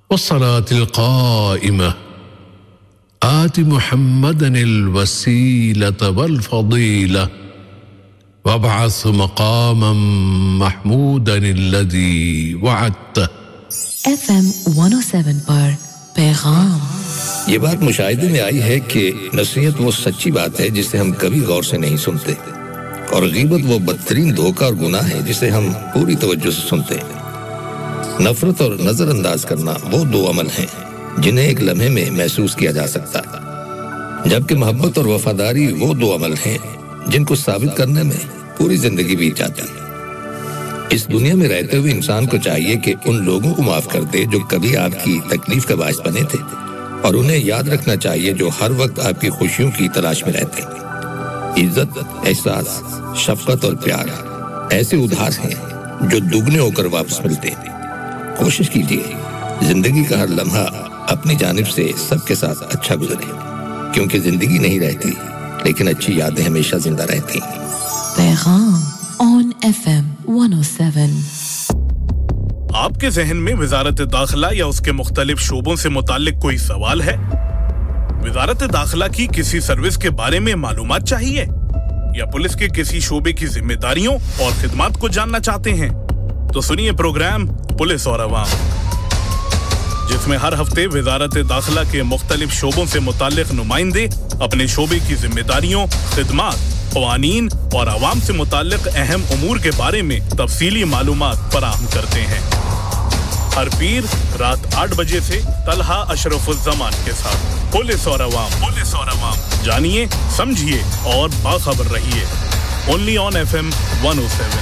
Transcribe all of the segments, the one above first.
वस्सलातिल क़ाइमा आति मुहम्मदनिल वसीलत वल फ़दीला वबअस मक़ामम महमूदनिल्लज़ी वअदत। FM 107 पर पैगाम। ये बात मुशाहिदे में आई है कि नसीहत वो सच्ची बात है जिसे हम कभी गौर से नहीं सुनते, और गीबत वो बदतरीन धोखा और गुनाह है जिसे हम पूरी तवज्जो से सुनते हैं। नफरत और नजरअंदाज करना वो दो अमल हैं जिन्हें एक लम्हे में महसूस किया जा सकता है, जबकि मोहब्बत और वफादारी वो दो अमल हैं जिनको साबित करने में पूरी जिंदगी बीत जाती है। इस दुनिया में रहते हुए इंसान को चाहिए कि उन लोगों को माफ कर दे जो कभी आपकी तकलीफ का बायस बने थे, और उन्हें याद रखना चाहिए जो हर वक्त आपकी खुशियों की तलाश में रहते हैं। इज्जत, एहसास, शफकत और प्यार ऐसे उधार हैं जो दुगने होकर वापस मिलते हैं। कोशिश कीजिए जिंदगी का हर लम्हा अपनी जानिब से सबके साथ अच्छा गुजरे, क्योंकि जिंदगी नहीं रहती लेकिन अच्छी यादें हमेशा जिंदा रहती हैं। पैगाम ऑन FM 107। आपके जहन में वजारत दाखिला या उसके मुख्तलिफ शोबों से मुताल्लिक कोई सवाल है? वजारत दाखिला की किसी सर्विस के बारे में मालूमात चाहिए, या पुलिस के किसी शोबे की जिम्मेदारियों और खिदमात को जानना चाहते हैं? तो सुनिए प्रोग्राम पुलिस और अवाम, जिसमें हर हफ्ते वजारत दाखिला के मुख्तलिफ शोबों से मुताल्लिक नुमाइंदे अपने शोबे की जिम्मेदारियों, खिदमात, क़वानीन और अवाम से मुताल्लिक अहम उमूर के बारे में तफसीली मालूमात फराहम करते हैं। हर पीर रात 8 बजे से तलहा अशरफुज़्ज़मान के साथ पुलिस और अवाम जानिए, समझिए और बाखबर रहिए। Only on FM 107।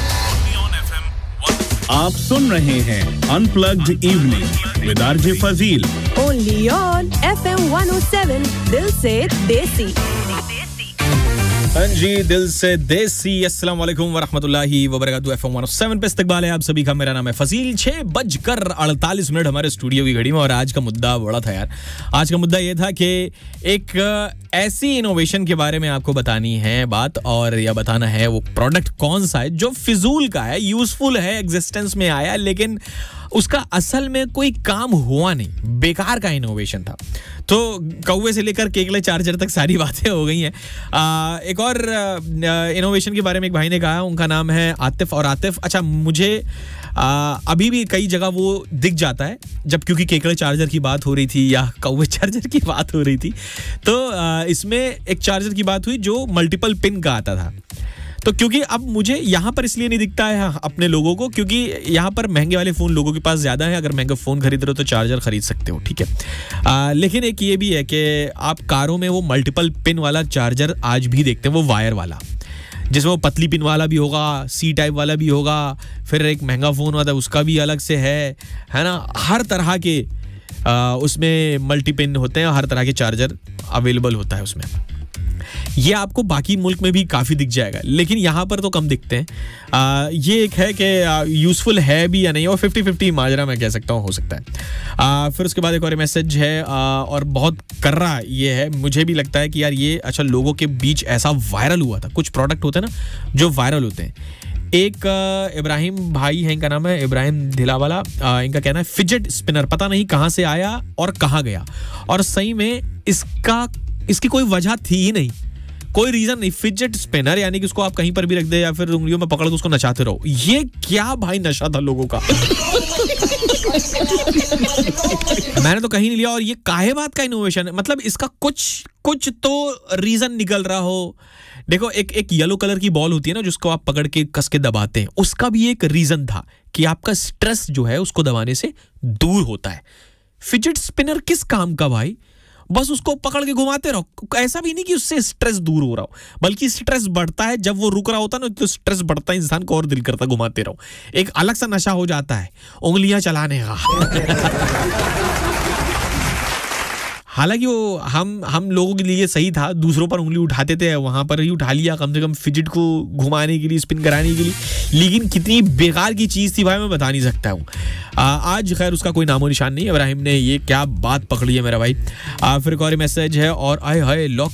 आप सुन रहे हैं unplugged evening with RJ Fazil, only on FM 107। दिल से देसी। हाँ जी, दिल से देसी। अस्सलाम वालेकुम वरहमतुल्लाहि वबरकातुहू। FM 107 पे इस्तकबाल है आप सभी का। मेरा नाम है फजील। 6:48 हमारे स्टूडियो की घड़ी में, और आज का मुद्दा बड़ा था यार। आज का मुद्दा ये था कि एक ऐसी इनोवेशन के बारे में आपको बतानी है बात, और या बताना है वो प्रोडक्ट कौन सा है जो फिजूल का है, यूजफुल है, एग्जिस्टेंस में आया लेकिन उसका असल में कोई काम हुआ नहीं, बेकार का इनोवेशन था। तो कौवे से लेकर केकले चार्जर तक सारी बातें हो गई हैं। एक और इनोवेशन के बारे में एक भाई ने कहा, उनका नाम है आतिफ। और आतिफ, अच्छा, मुझे अभी भी कई जगह वो दिख जाता है जब, क्योंकि केकले चार्जर की बात हो रही थी या कौवे चार्जर की बात हो रही थी, तो इसमें एक चार्जर की बात हुई जो मल्टीपल पिन का आता था। तो क्योंकि अब मुझे यहाँ पर इसलिए नहीं दिखता है अपने लोगों को, क्योंकि यहाँ पर महंगे वाले फ़ोन लोगों के पास ज़्यादा है। अगर महंगा फ़ोन खरीद रहे हो तो चार्जर खरीद सकते हो, ठीक है। लेकिन एक ये भी है कि आप कारों में वो मल्टीपल पिन वाला चार्जर आज भी देखते हैं, वो वायर वाला, जिसमें वो पतली पिन वाला भी होगा, सी टाइप वाला भी होगा, फिर एक महंगा फ़ोन होता है उसका भी अलग से है ना। हर तरह के उसमें मल्टी पिन होते हैं, हर तरह के चार्जर अवेलेबल होता है उसमें। ये आपको बाकी मुल्क में भी काफ़ी दिख जाएगा, लेकिन यहाँ पर तो कम दिखते हैं। ये एक है कि यूज़फुल है भी या नहीं, और 50-50 माजरा मैं कह सकता हूँ, हो सकता है। फिर उसके बाद एक और मैसेज है, और बहुत कर रहा ये है, मुझे भी लगता है कि यार ये अच्छा लोगों के बीच ऐसा वायरल हुआ था। कुछ प्रोडक्ट होते हैं ना जो वायरल होते हैं। एक इब्राहिम भाई है, इनका नाम है इब्राहिम धिलावाला। इनका कहना है फिजेट स्पिनर पता नहीं कहाँ से आया और कहाँ गया, और सही में इसकी कोई वजह थी ही नहीं, कोई रीजन नहीं। फिजेट स्पिनर यानी कि उसको आप कहीं पर भी रख दे या फिर उंगलियों में पकड़ के उसको नचाते रहो। ये क्या भाई नशा था लोगों का। मैंने तो कहीं नहीं लिया। और ये काहे बात का इनोवेशन है, मतलब इसका कुछ तो रीजन निकल रहा हो। देखो, एक येलो कलर की बॉल होती है ना जिसको आप पकड़ के कस के दबाते हैं, उसका भी एक रीजन था कि आपका स्ट्रेस जो है उसको दबाने से दूर होता है। फिजेट स्पिनर किस काम का भाई? बस उसको पकड़ के घुमाते रहो। ऐसा भी नहीं कि उससे स्ट्रेस दूर हो रहा हो, बल्कि स्ट्रेस बढ़ता है जब वो रुक रहा होता है ना, तो स्ट्रेस बढ़ता है, इंसान को और दिल करता घुमाते रहो। एक अलग सा नशा हो जाता है उंगलियां चलाने का। हालांकि वो हम लोगों के लिए सही था, दूसरों पर उंगली उठाते थे, वहां पर ही उठा लिया कम से कम फिजिट को घुमाने के लिए, स्पिन कराने के लिए। लेकिन कितनी बेकार की चीज थी भाई, मैं बता नहीं सकता हूँ। आज खैर उसका कोई नामो निशान नहीं। इब्राहिम ने ये क्या बात पकड़ी है मेरा भाई। फिर एक और मैसेज है, और आए हाय लॉक